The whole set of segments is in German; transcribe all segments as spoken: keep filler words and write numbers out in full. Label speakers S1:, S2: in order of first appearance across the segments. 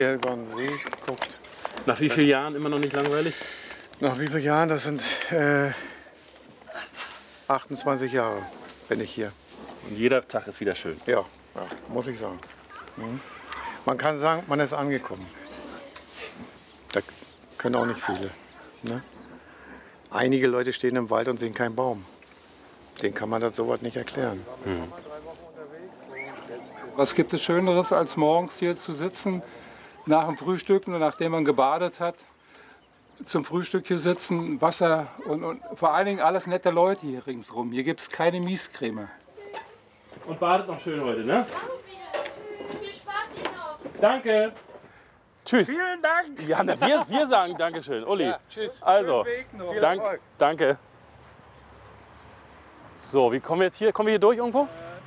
S1: Hier über den See guckt.
S2: Nach wie vielen Jahren immer noch nicht langweilig?
S1: Nach wie vielen Jahren? Das sind äh, achtundzwanzig Jahre bin ich hier.
S2: Und jeder Tag ist wieder schön.
S1: Ja, ja, muss ich sagen. Mhm. Man kann sagen, man ist angekommen. Da können auch nicht viele. Ne? Einige Leute stehen im Wald und sehen keinen Baum. Den kann man das sowas nicht erklären.
S2: Mhm.
S3: Was gibt es Schöneres, als morgens hier zu sitzen, nach dem Frühstück und nachdem man gebadet hat, zum Frühstück hier sitzen, Wasser und, und vor allen Dingen alles nette Leute hier ringsrum. Hier gibt es keine Miescreme.
S2: Und badet noch schön heute, ne?
S4: Viel Spaß hier noch.
S2: Danke. Tschüss.
S3: Vielen Dank.
S2: Ja, na, wir, wir sagen Dankeschön. Uli.
S1: Ja, tschüss.
S2: Also,
S1: Viel
S2: dank,
S1: Erfolg.
S2: danke. So, wie kommen wir jetzt hier? Kommen wir hier durch irgendwo?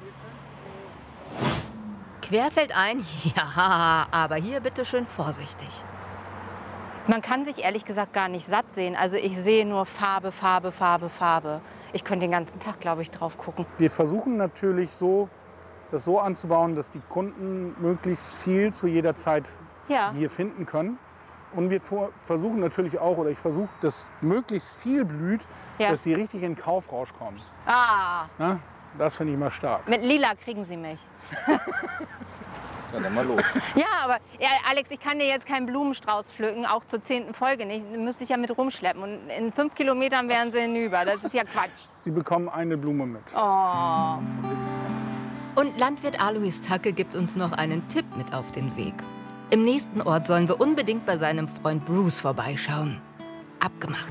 S5: Querfeldein? Ja, aber hier bitte schön vorsichtig.
S6: Man kann sich ehrlich gesagt gar nicht satt sehen. Also ich sehe nur Farbe, Farbe, Farbe, Farbe. Ich könnte den ganzen Tag, glaube ich, drauf gucken.
S7: Wir versuchen natürlich so, das so anzubauen, dass die Kunden möglichst viel zu jeder Zeit
S6: Ja.
S7: hier finden können. Und wir vor- versuchen natürlich auch, oder ich versuche, dass möglichst viel blüht,
S6: Ja.
S7: dass sie richtig in den Kaufrausch kommen.
S6: Ah,
S7: Ja? Das finde ich immer stark.
S6: mit Lila kriegen Sie mich.
S1: Ja, dann mal los.
S6: Ja, aber ja, Alex, ich kann dir jetzt keinen Blumenstrauß pflücken, auch zur zehnten Folge nicht. Den müsste ich ja mit rumschleppen. Und in fünf Kilometern wären sie hinüber. Das ist ja Quatsch.
S7: Sie bekommen eine Blume mit.
S6: Oh.
S5: Und Landwirt Alois Tacke gibt uns noch einen Tipp mit auf den Weg. Im nächsten Ort sollen wir unbedingt bei seinem Freund Bruce vorbeischauen. Abgemacht.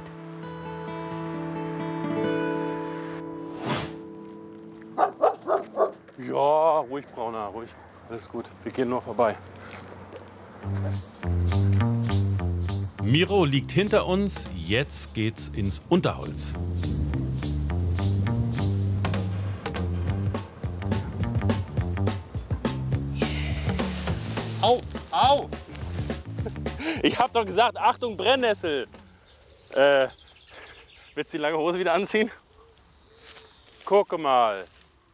S2: Ja, ruhig, Brauner, ruhig. Alles gut, wir gehen nur vorbei. Miro liegt hinter uns, jetzt geht's ins Unterholz. Au, au! Ich hab doch gesagt, Achtung, Brennnessel! Äh, willst du die lange Hose wieder anziehen? Gucke mal.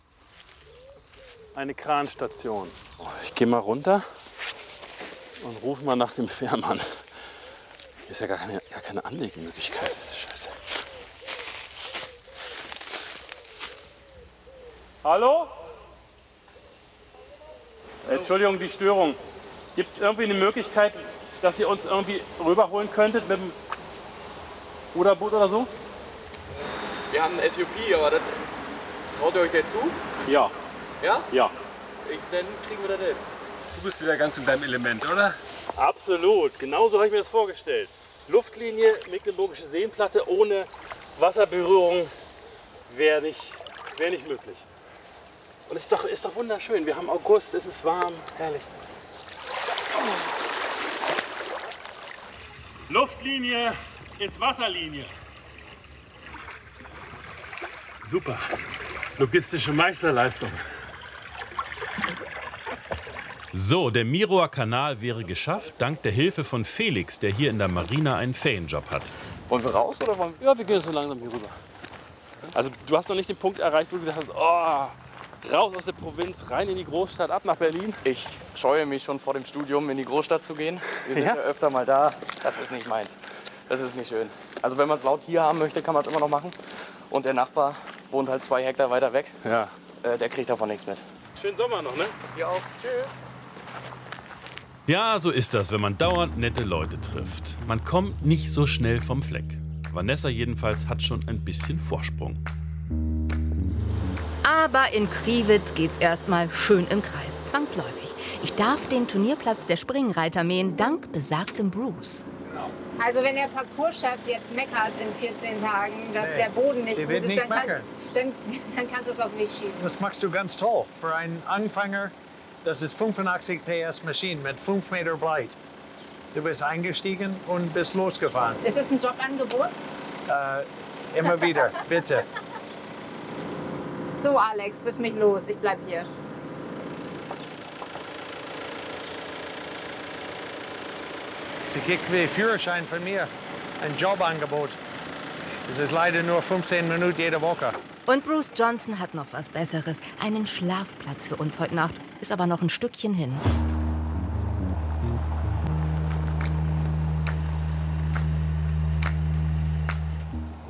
S2: Eine Kranstation. Oh, ich gehe mal runter und rufe mal nach dem Fährmann. Hier ist ja gar keine, gar keine Anlegemöglichkeit. Scheiße. Hallo? Entschuldigung, die Störung. Gibt es irgendwie eine Möglichkeit, dass ihr uns irgendwie rüberholen könntet mit dem Ruderboot oder so?
S8: Wir haben ein S U P, aber das traut ihr euch dazu?
S2: Ja.
S8: Ja?
S2: Ja.
S8: Ich, dann kriegen wir das hin.
S3: Du bist wieder ganz in deinem Element, oder?
S2: Absolut, genauso habe ich mir das vorgestellt. Luftlinie, Mecklenburgische Seenplatte ohne Wasserberührung wäre nicht, wär nicht möglich. Und es ist doch, ist doch wunderschön. Wir haben August, es ist warm, herrlich. Luftlinie ist Wasserlinie. Super, logistische Meisterleistung. So, der Miroer Kanal wäre geschafft, dank der Hilfe von Felix, der hier in der Marina einen Ferienjob hat.
S8: Wollen wir raus oder wollen wir?
S2: Ja, wir gehen so langsam hier rüber. Also du hast noch nicht den Punkt erreicht, wo du gesagt hast, oh, raus aus der Provinz, rein in die Großstadt, ab nach Berlin.
S8: Ich scheue mich schon vor dem Studium in die Großstadt zu gehen. Wir sind
S2: Ja?
S8: ja, öfter mal da. Das ist nicht meins. Das ist nicht schön. Also wenn man es laut hier haben möchte, kann man es immer noch machen. Und der Nachbar wohnt halt zwei Hektar weiter weg.
S2: Ja.
S8: Äh, der kriegt davon nichts mit.
S2: Schönen Sommer noch, ne?
S8: Hier auch. Tschüss.
S2: Ja, so ist das, wenn man dauernd nette Leute trifft. Man kommt nicht so schnell vom Fleck. Vanessa jedenfalls hat schon ein bisschen Vorsprung.
S5: Aber in Kriwitz geht's erstmal schön im Kreis, zwangsläufig. Ich darf den Turnierplatz der Springreiter mähen, dank besagtem Bruce.
S6: Also wenn der Parcourschef jetzt meckert in vierzehn Tagen, dass der Boden nicht
S9: der
S6: gut
S9: wird
S6: ist,
S9: nicht
S6: dann, kann,
S9: meckern.
S6: dann, dann kannst du es auf mich schieben.
S9: Das machst du ganz toll. Für einen Anfänger, das ist fünfundachtzig P S Maschine mit fünf Meter breit. Du bist eingestiegen und bist losgefahren.
S6: Ist das ein Jobangebot?
S9: Äh, immer wieder, bitte.
S6: So Alex, bist mich los, ich bleib hier.
S9: Sie kriegt den Führerschein von mir. Ein Jobangebot. Es ist leider nur fünfzehn Minuten jede Woche.
S5: Und Bruce Johnson hat noch was Besseres. Einen Schlafplatz für uns heute Nacht. Ist aber noch ein Stückchen hin.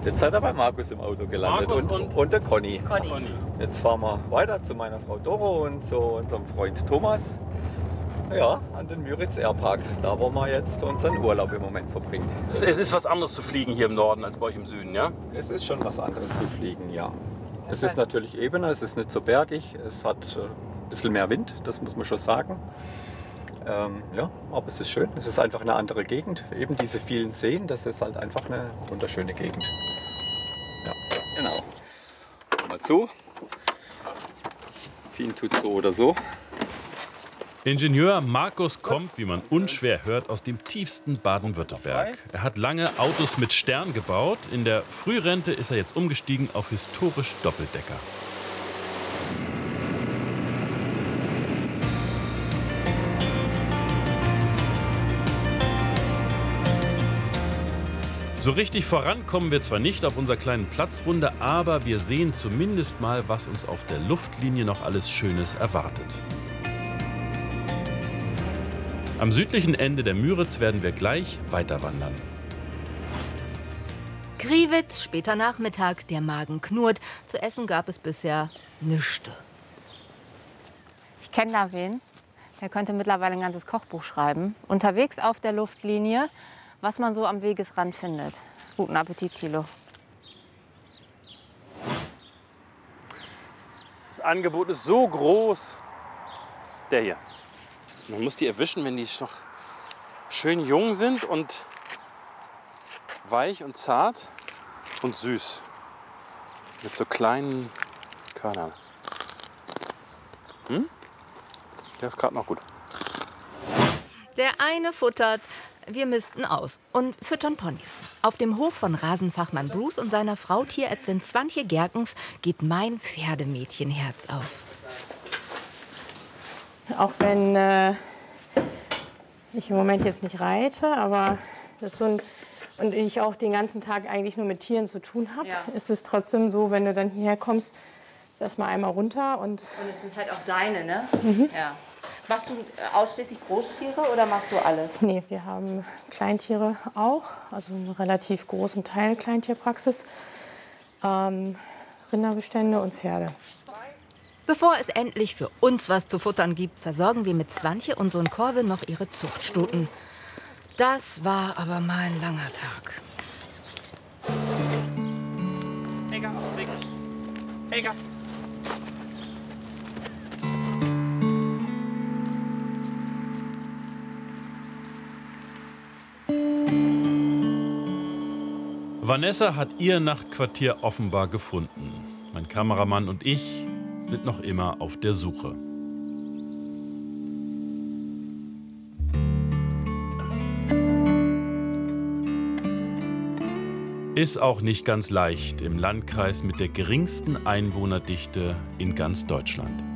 S10: Jetzt seid ihr bei Markus im Auto gelandet
S2: Markus
S10: und,
S2: und,
S10: und der Conny.
S2: Conny.
S10: Jetzt fahren wir weiter zu meiner Frau Doro und zu unserem Freund Thomas. Ja, an den Müritz Airpark. Da wollen wir jetzt unseren Urlaub im Moment verbringen.
S2: Es ist was anderes zu fliegen hier im Norden als bei euch im Süden, ja?
S10: Es ist schon was anderes zu fliegen, ja. Es ist natürlich ebener, es ist nicht so bergig, es hat ein bisschen mehr Wind, das muss man schon sagen. Ähm, ja, aber es ist schön, es ist einfach eine andere Gegend. Eben diese vielen Seen, das ist halt einfach eine wunderschöne Gegend. Ja, genau. Mal zu. Ziehen tut so oder so.
S11: Ingenieur Markus kommt, wie man unschwer hört, aus dem tiefsten Baden-Württemberg. Er hat lange Autos mit Stern gebaut. In der Frührente ist er jetzt umgestiegen auf historisch Doppeldecker. So richtig voran kommen wir zwar nicht auf unserer kleinen Platzrunde, aber wir sehen zumindest mal, was uns auf der Luftlinie noch alles Schönes erwartet. Am südlichen Ende der Müritz werden wir gleich weiter wandern.
S5: Kriwitz, später Nachmittag, der Magen knurrt. Zu essen gab es bisher nichts.
S6: Ich kenne da wen, der könnte mittlerweile ein ganzes Kochbuch schreiben. Unterwegs auf der Luftlinie, was man so am Wegesrand findet. Guten Appetit, Thilo.
S2: Das Angebot ist so groß. Der hier. Man muss die erwischen, wenn die noch schön jung sind und weich und zart und süß. Mit so kleinen Körnern. Hm? Der ist gerade noch gut.
S5: Der eine futtert, wir missten aus und füttern Ponys. Auf dem Hof von Rasenfachmann Bruce und seiner Frau Tierärztin Swantje Gerkens geht mein Pferdemädchenherz auf.
S12: Auch wenn äh, ich im Moment jetzt nicht reite, aber das ist so ein, und ich auch den ganzen Tag eigentlich nur mit Tieren zu tun habe, ja. Ist es trotzdem so, wenn du dann hierher kommst, ist erstmal einmal runter und...
S6: Und es sind halt auch deine, ne?
S12: Mhm.
S6: Ja. Machst du ausschließlich Großtiere oder machst du alles?
S12: Nee, wir haben Kleintiere auch, also einen relativ großen Teil Kleintierpraxis, ähm, Rinderbestände und Pferde.
S5: Bevor es endlich für uns was zu futtern gibt, versorgen wir mit Swantje und Sohn Corwin noch ihre Zuchtstuten. Das war aber mal ein langer Tag.
S2: Helga, Helga. Helga.
S11: Vanessa hat ihr Nachtquartier offenbar gefunden. Mein Kameramann und ich sind noch immer auf der Suche. Ist auch nicht ganz leicht im Landkreis mit der geringsten Einwohnerdichte in ganz Deutschland.